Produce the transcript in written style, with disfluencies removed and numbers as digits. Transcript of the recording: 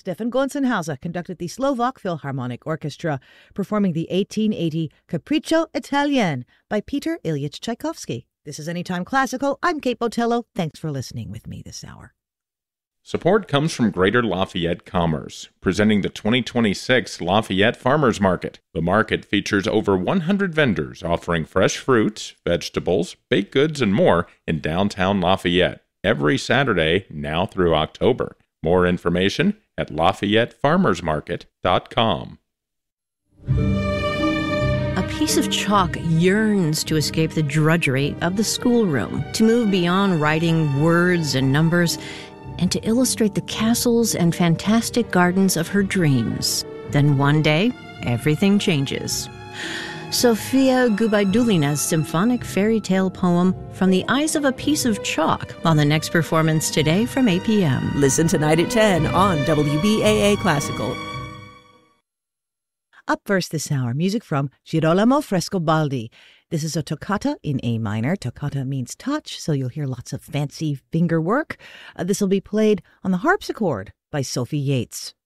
Stefan Gonsenhauser conducted the Slovak Philharmonic Orchestra, performing the 1880 Capriccio Italien by Peter Ilyich Tchaikovsky. This is Anytime Classical. I'm Kate Botello. Thanks for listening with me this hour. Support comes from Greater Lafayette Commerce, presenting the 2026 Lafayette Farmers Market. The market features over 100 vendors offering fresh fruits, vegetables, baked goods, and more in downtown Lafayette every Saturday now through October. More information at LafayetteFarmersMarket.com. A piece of chalk yearns to escape the drudgery of the schoolroom, to move beyond writing words and numbers, and to illustrate the castles and fantastic gardens of her dreams. Then one day, everything changes. Sofia Gubaidulina's symphonic fairy tale poem, From the Eyes of a Piece of Chalk, on the next performance today from 8 p.m. Listen tonight at 10 on WBAA Classical. Up first this hour, music from Girolamo Frescobaldi. This is a toccata in A minor. Toccata means touch, so you'll hear lots of fancy finger work. This will be played on the harpsichord by Sophie Yates.